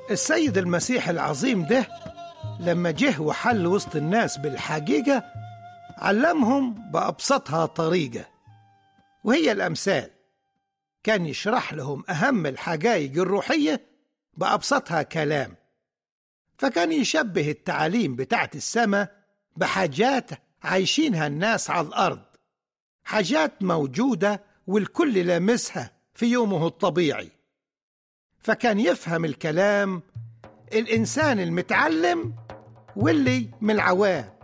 السيد المسيح العظيم ده لما جه وحل وسط الناس بالحقيقة علمهم بأبسطها طريقة، وهي الأمثال. كان يشرح لهم أهم الحقائق الروحية بأبسطها كلام، فكان يشبه التعاليم بتاعت السماء بحاجات عايشينها الناس على الأرض، حاجات موجودة والكل لامسها في يومه الطبيعي. فكان يفهم الكلام الإنسان المتعلم واللي من العوام،